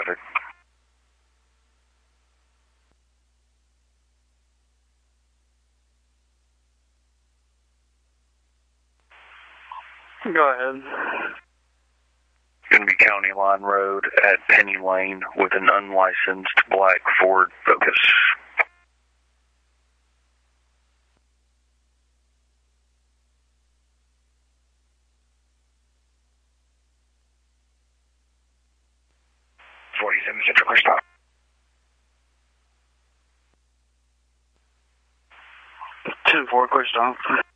traffic. Go ahead. Going to be County Line Road at Penny Lane with an unlicensed black Ford Focus. Central Car Stop. 10-4, clear stop.